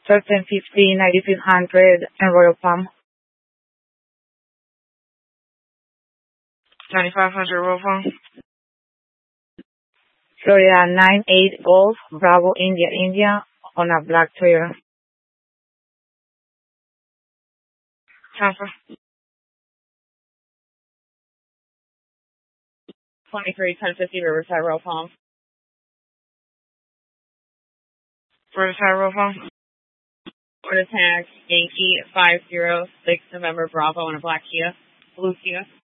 1350, 9500, and Royal Palm. 9500 Royal Palm. Florida 98 Golf, Bravo India, India, on a black Toyota. Tampa. 231050 Riverside Royal Palm. Riverside Royal Palm. Florida Tax Yankee 506 November Bravo on a black Kia. Blue Kia.